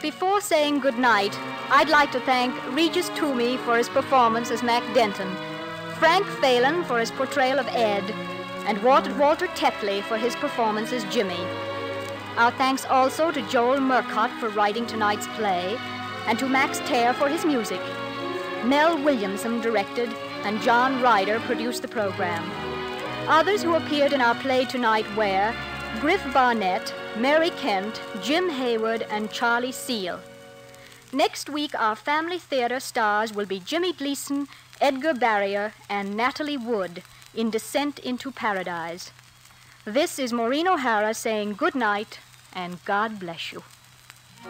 Before saying goodnight, I'd like to thank Regis Toomey for his performance as Mac Denton, Frank Phelan for his portrayal of Ed, and Walter Tetley for his performance as Jimmy. Our thanks also to Joel Murcott for writing tonight's play, and to Max Terr for his music. Mel Williamson directed, and John Ryder produced the program. Others who appeared in our play tonight were Griff Barnett, Mary Kent, Jim Hayward, and Charlie Seal. Next week, our family theater stars will be Jimmy Gleason, Edgar Barrier, and Natalie Wood in Descent into Paradise. This is Maureen O'Hara saying good night and God bless you.